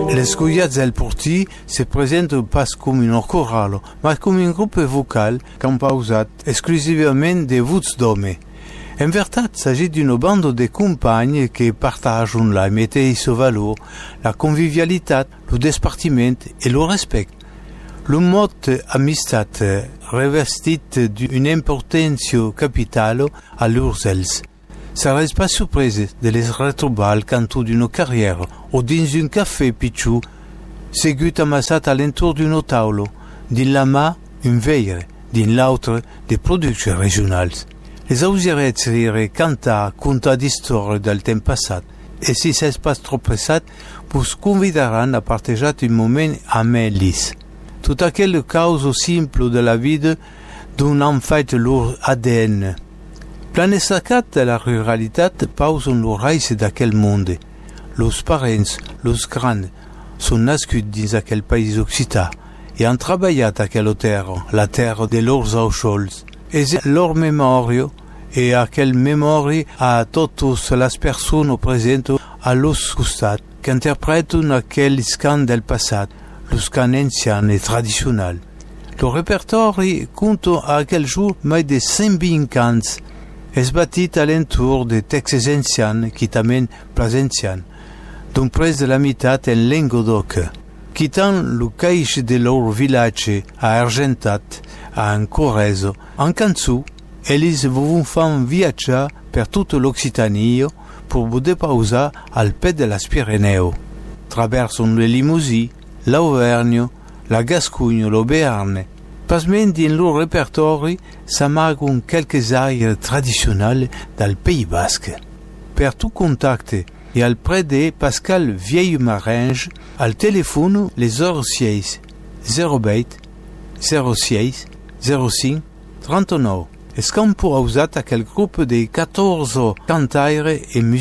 Le Scoiazzè del Portì si presentano pas come un corallo, ma come un gruppo vocale composé esclusivament de voix d'hommes. En veritat, s'agit d'une bande de compagnes qui partagent la mateixa valor, la convivialitat, le despartiment et le respect. Le mot amistat revestit d'une importancia capitale a leurs ailes. Sarez pas surprise de les retrouver al canto d'une carrière ou dins un café pitjou, segut amassat à l'entour d'une taula, din la mà un veire, din l'autre des productions régionales. Les ausiarets rire, cantar, contar d'històries del temps passat, et si s'és pas trop pressat, vos convidaran a partager un moment amb ells. Tot aquell causa simple de la vida d'un han fet leur ADN. Plan destacat de la ruralitat pausen l'oreis d'aquell món. Los parents, los grands, són nascuts dins aquell país occità i han treballat aquella terra, la terra de lors auxols. És leur memòria e aquel memòria a totes les persones presentes a los costats que interpreten aquells cants del passat, los cants ancians i tradicionals. Le repertori compta a aquell jour més de 120 cants, es batit a l'entour de textes ancians qui també presencien, d'un pres de la meitat en Languedoc, quittant le caix de leur village a Argentat, a Corrèze, en cançó, ells vos fan viatjar per tota l'Occitania per poder pausar al pet de les Pyrénées. Traversen le Limousin, l'Auvergne, la Gascogne, le Béarn. Pasment dins leur repertori s'amaguen quelques airs traditionnels del Pays Basc. Per tout contacte et al près de Pascal Vieille-Maringe, al téléphone les 06 08 06 05 39. Es qu'on pourra usar aquel groupe de 14 cantaires et